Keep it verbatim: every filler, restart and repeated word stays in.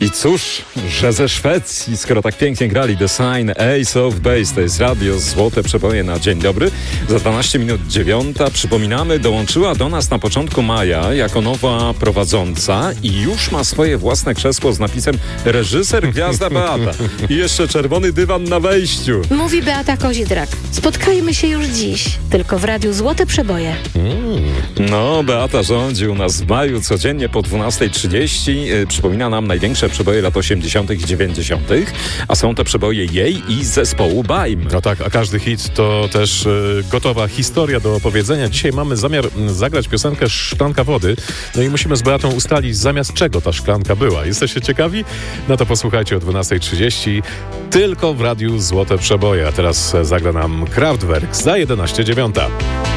I cóż, że ze Szwecji, skoro tak pięknie grali The Sign, Ace of Base, to jest radio Złote Przeboje na dzień dobry. Za dwanaście minut dziewiąta, przypominamy, dołączyła do nas na początku maja jako nowa prowadząca i już ma swoje własne krzesło z napisem reżyser Gwiazda Beata. I jeszcze czerwony dywan na wejściu. Mówi Beata Kozidrak. Spotkajmy się już dziś, tylko w radiu Złote Przeboje. Mm. No, Beata rządzi u nas w maju codziennie po dwunasta trzydzieści. Yy, przypomina nam największe przeboje lat osiemdziesiątych i dziewięćdziesiątych, a są to przeboje jej i zespołu Baim. No tak, a każdy hit to też y, gotowa historia do opowiedzenia. Dzisiaj mamy zamiar m, zagrać piosenkę Szklanka wody. No i musimy z Beatą ustalić, zamiast czego ta szklanka była. Jesteście ciekawi? No to posłuchajcie o dwunasta trzydzieści tylko w radiu Złote Przeboje. A teraz zagra nam Kraftwerk za jedenaście dziewiąta.